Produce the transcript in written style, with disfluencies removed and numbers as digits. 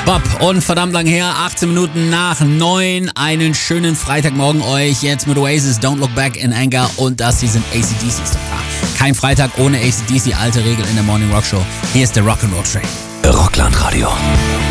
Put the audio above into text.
Bob und verdammt lang her, 18 Minuten nach 9. Einen schönen Freitagmorgen euch. Jetzt mit Oasis, Don't Look Back in Anger und das hier sind AC/DC. Ist doch klar. Kein Freitag ohne AC/DC, alte Regel in der Morning Rock Show. Hier ist der Rock'n'Roll Train. Rockland Radio.